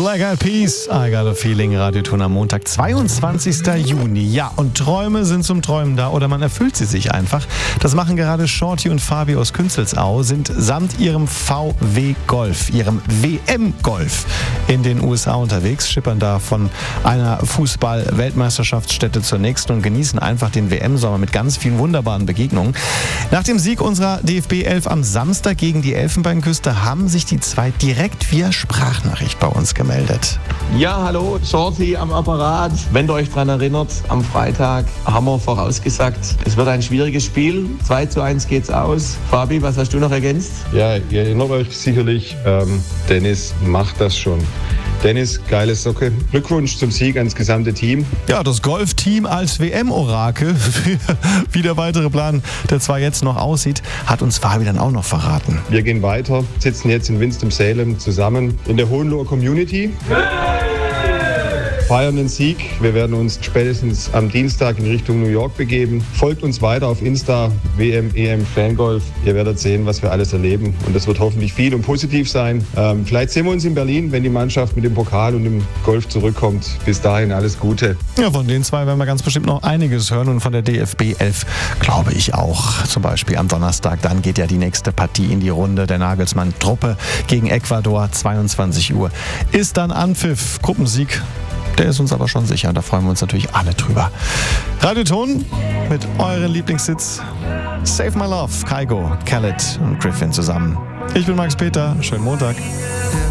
Black Eyed Peas, I Got a Feeling, Radioton am Montag, 22. Juni. Ja, und Träume sind zum Träumen da oder man erfüllt sie sich einfach. Das machen gerade Shorty und Fabi aus Künzelsau, sind samt ihrem VW Golf, ihrem WM Golf in den USA unterwegs, schippern da von einer Fußball-Weltmeisterschaftsstätte zur nächsten und genießen einfach den WM-Sommer mit ganz vielen wunderbaren Begegnungen. Nach dem Sieg unserer DFB 11 am Samstag gegen die Elfenbeinküste haben sich die zwei direkt via Sprachnachricht bei uns gemeldet. Ja, hallo, Shorty am Apparat. Wenn ihr euch daran erinnert, am Freitag haben wir vorausgesagt, es wird ein schwieriges Spiel. 2:1 geht's aus. Fabi, was hast du noch ergänzt? Ja, ihr erinnert euch sicherlich, Dennis macht das schon. Dennis, geile Socke. Glückwunsch zum Sieg ans gesamte Team. Ja, das Golfteam als WM-Orakel, wie der weitere Plan der zwei jetzt noch aussieht, hat uns Fabi dann auch noch verraten. Wir gehen weiter, sitzen jetzt in Winston-Salem zusammen in der Hohenloher Community. Feiern den Sieg. Wir werden uns spätestens am Dienstag in Richtung New York begeben. Folgt uns weiter auf Insta, WM, EM, Fangolf. Ihr werdet sehen, was wir alles erleben. Und das wird hoffentlich viel und positiv sein. Vielleicht sehen wir uns in Berlin, wenn die Mannschaft mit dem Pokal und dem Golf zurückkommt. Bis dahin alles Gute. Ja, von den zwei werden wir ganz bestimmt noch einiges hören. Und von der DFB 11 glaube ich auch. Zum Beispiel am Donnerstag. Dann geht ja die nächste Partie in die Runde. Der Nagelsmann-Truppe gegen Ecuador. 22 Uhr ist dann Anpfiff. Gruppensieg. Der ist uns aber schon sicher. Da freuen wir uns natürlich alle drüber. Radioton mit euren Lieblingshits. Save My Love, Kygo, Khaled und Griffin zusammen. Ich bin Max Peter. Schönen Montag.